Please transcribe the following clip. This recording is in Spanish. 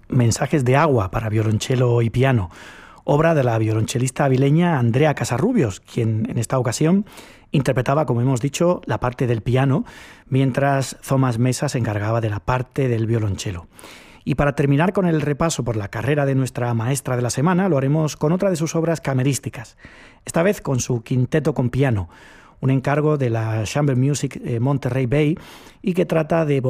Mensajes de agua para violonchelo y piano, obra de la violonchelista avileña Andrea Casarrubios, quien en esta ocasión interpretaba, como hemos dicho, la parte del piano, mientras Thomas Mesa se encargaba de la parte del violonchelo. Y para terminar con el repaso por la carrera de nuestra maestra de la semana, lo haremos con otra de sus obras camerísticas, esta vez con su quinteto con piano, un encargo de la Chamber Music Monterey Bay y que trata de